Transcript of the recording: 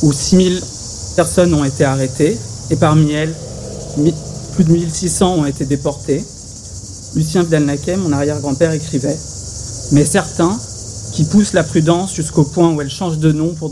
où 6000 personnes ont été arrêtées, et parmi elles, plus de 1600 ont été déportés. Lucien Vidal-Naquet, mon arrière-grand-père, écrivait « Mais certains, qui poussent la prudence jusqu'au point où elle change de nom pour